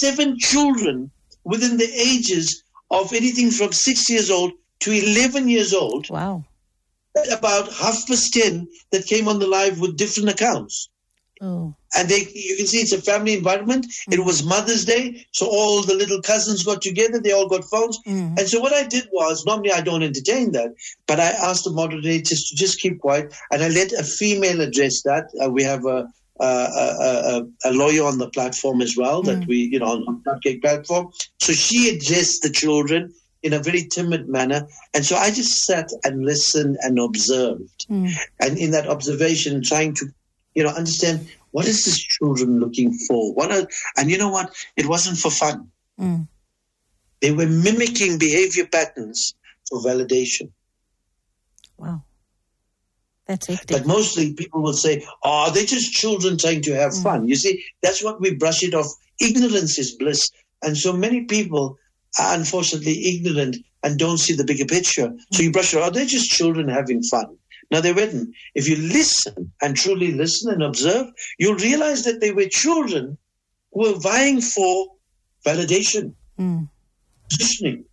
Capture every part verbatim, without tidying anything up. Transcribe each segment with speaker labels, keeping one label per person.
Speaker 1: seven children within the ages of anything from six years old to eleven years old.
Speaker 2: Wow.
Speaker 1: About half past ten that came on the live with different accounts.
Speaker 2: Oh.
Speaker 1: And they, you can see it's a family environment. Mm. It was Mother's Day, so all the little cousins got together. They all got phones. Mm. And so what I did was, normally I don't entertain that, but I asked the moderators to just keep quiet, and I let a female address that. Uh, we have a, a, a, a lawyer on the platform as well, that mm. we, you know, on, on the Cupcake platform. So she addressed the children in a very timid manner. And so I just sat and listened and observed. Mm. And in that observation, trying to, you know, understand, what is this children looking for? What are, and you know what? It wasn't for fun. Mm. They were mimicking behavior patterns for validation.
Speaker 2: Wow. That's it.
Speaker 1: But mostly people will say, oh, they're just children trying to have mm. fun. You see, that's what we brush it off. Ignorance is bliss. And so many people are unfortunately ignorant and don't see the bigger picture. Mm. So you brush it off, oh, they're just children having fun. Now, they weren't. If you listen and truly listen and observe, you'll realize that they were children who were vying for validation, mm. positioning.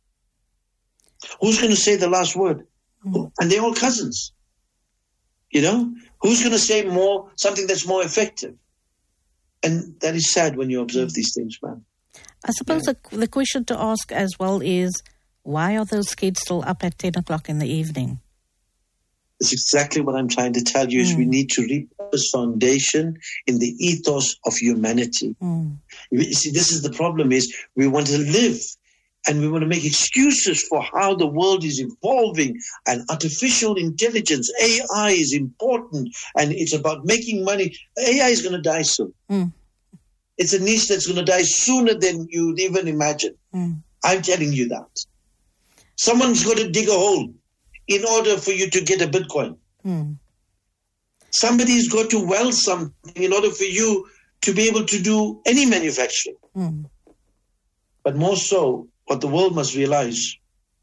Speaker 1: Who's going to say the last word? Mm. And they're all cousins. You know? Who's going to say more, something that's more effective? And that is sad when you observe mm. these things, man.
Speaker 2: I suppose yeah. the, the question to ask as well is, why are those kids still up at ten o'clock in the evening?
Speaker 1: It's exactly what I'm trying to tell you, is mm. we need to repurpose foundation in the ethos of humanity. Mm. You see, this is the problem, is we want to live and we want to make excuses for how the world is evolving, and artificial intelligence, A I is important, and it's about making money. A I is going to die soon. Mm. It's a niche that's going to die sooner than you'd even imagine. Mm. I'm telling you that. Someone's got to dig a hole in order for you to get a Bitcoin. Mm. Somebody's got to weld something in order for you to be able to do any manufacturing. Mm. But more so, what the world must realize,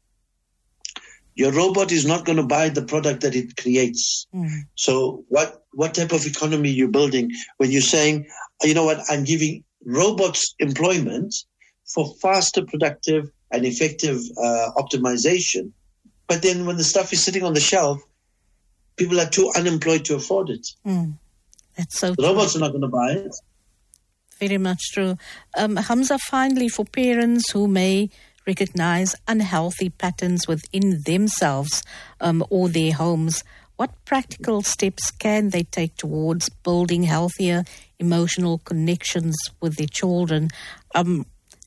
Speaker 1: your robot is not going to buy the product that it creates. Mm. So what, what type of economy you're building when you're saying, you know what, I'm giving robots employment for faster, productive, and effective uh, optimization. But then when the stuff is sitting on the shelf, people are too unemployed to afford it. Mm.
Speaker 2: That's so
Speaker 1: the robots are not going to buy it.
Speaker 2: Very much true. Um, Hamza, finally, for parents who may recognize unhealthy patterns within themselves um, or their homes, what practical steps can they take towards building healthier emotional connections with their children? Um,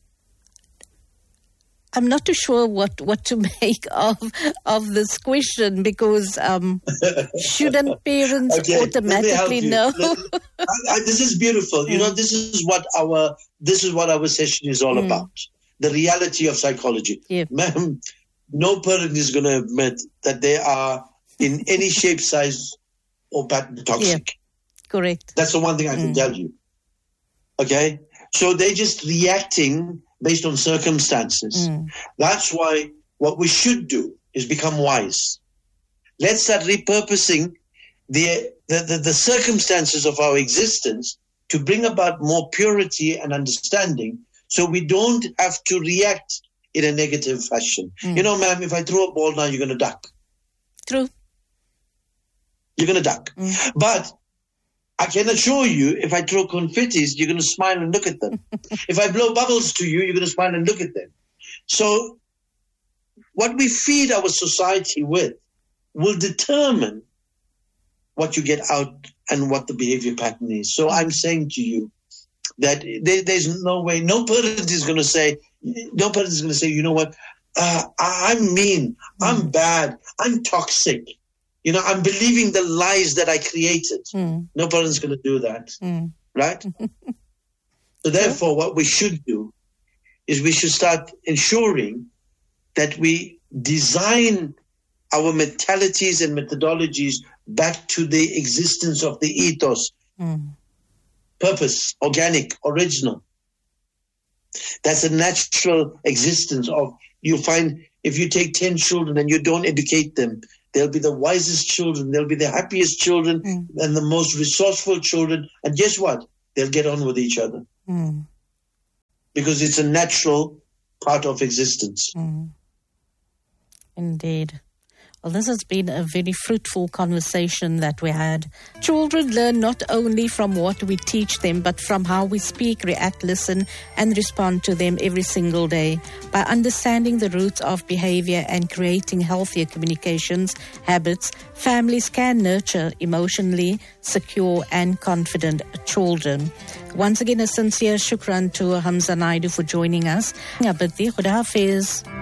Speaker 2: I'm not too sure what, what to make of of this question, because um, shouldn't parents okay, automatically know?
Speaker 1: Let, I, I, this is beautiful. Mm. You know, this is what our this is what our session is all mm. about. The reality of psychology. Yep. Ma'am, no parent is going to admit that they are in any shape, size, or pattern toxic.
Speaker 2: Yep. Correct.
Speaker 1: That's the one thing I can mm. tell you. Okay? So they're just reacting based on circumstances. Mm. That's why what we should do is become wise. Let's start repurposing the, the, the, the circumstances of our existence to bring about more purity and understanding, so we don't have to react in a negative fashion. Mm. You know, ma'am, if I throw a ball now, you're going to duck.
Speaker 2: True.
Speaker 1: You're going to duck. Mm. But I can assure you, if I throw confettis, you're going to smile and look at them. If I blow bubbles to you, you're going to smile and look at them. So what we feed our society with will determine what you get out and what the behavior pattern is. So I'm saying to you that there, there's no way, no parent is going to say, no parent is going to say, you know what, uh, I'm mean, I'm bad, I'm toxic. You know, I'm believing the lies that I created. Mm. No parent's going to do that, mm. right? So therefore, what we should do is we should start ensuring that we design our mentalities and methodologies back to the existence of the ethos, mm. purpose, organic, original. That's a natural existence of, you find if you take ten children and you don't educate them, they'll be the wisest children, they'll be the happiest children, mm. and the most resourceful children. And guess what? They'll get on with each other. Mm. because it's a natural part of existence.
Speaker 2: Mm. Indeed. Well, this has been a very fruitful conversation that we had. Children learn not only from what we teach them, but from how we speak, react, listen, and respond to them every single day. By understanding the roots of behavior and creating healthier communications habits, families can nurture emotionally secure and confident children. Once again, a sincere shukran to Hamza Naidu for joining us. Khuda Hafiz.